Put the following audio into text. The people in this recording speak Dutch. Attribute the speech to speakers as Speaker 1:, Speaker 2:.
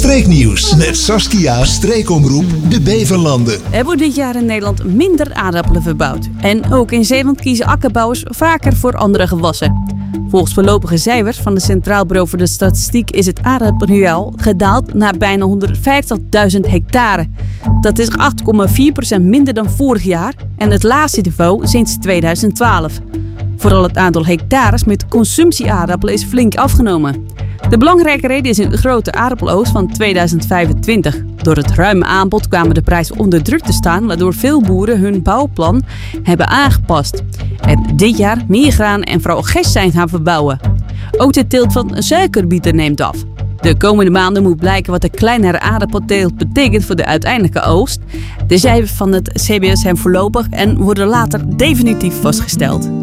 Speaker 1: Streeknieuws met Saskia, streekomroep De Beverlanden.
Speaker 2: Er wordt dit jaar in Nederland minder aardappelen verbouwd. En ook in Zeeland kiezen akkerbouwers vaker voor andere gewassen. Volgens voorlopige cijfers van het Centraal Bureau voor de Statistiek is het aardappelniveau gedaald naar bijna 150.000 hectare. Dat is 8,4% minder dan vorig jaar en het laagste niveau sinds 2012. Vooral het aantal hectares met consumptieaardappelen is flink afgenomen. De belangrijke reden is een grote aardappeloogst van 2025. Door het ruime aanbod kwamen de prijzen onder druk te staan, waardoor veel boeren hun bouwplan hebben aangepast. En dit jaar meer graan en vooral gerst zijn gaan verbouwen. Ook de teelt van suikerbieten neemt af. De komende maanden moet blijken wat de kleinere aardappelteelt betekent voor de uiteindelijke oogst. De cijfers van het CBS zijn voorlopig en worden later definitief vastgesteld.